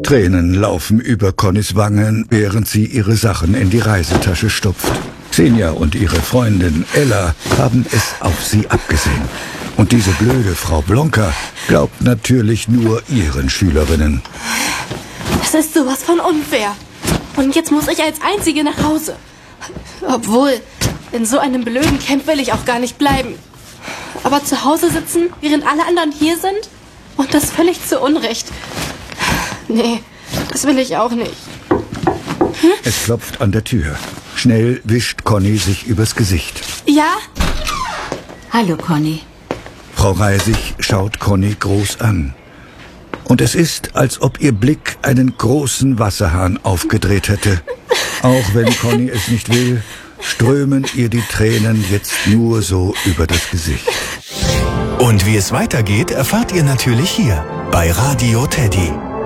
Tränen laufen über Connys Wangen, während sie ihre Sachen in die Reisetasche stopft. Xenia und ihre Freundin Ella haben es auf sie abgesehen. Und diese blöde Frau Blonka glaubt natürlich nur ihren Schülerinnen. Das ist sowas von unfair. Und jetzt muss ich als Einzige nach Hause. Obwohl, in so einem blöden Camp will ich auch gar nicht bleiben. Aber zu Hause sitzen, während alle anderen hier sind? Und das völlig zu Unrecht. Nee, das will ich auch nicht. Es klopft an der Tür. Schnell wischt Conny sich übers Gesicht. Ja? Hallo, Conny. Frau Reisig schaut Conny groß an. Und es ist, als ob ihr Blick einen großen Wasserhahn aufgedreht hätte. Auch wenn Conny es nicht will, strömen ihr die Tränen jetzt nur so über das Gesicht. Und wie es weitergeht, erfahrt ihr natürlich hier bei Radio Teddy.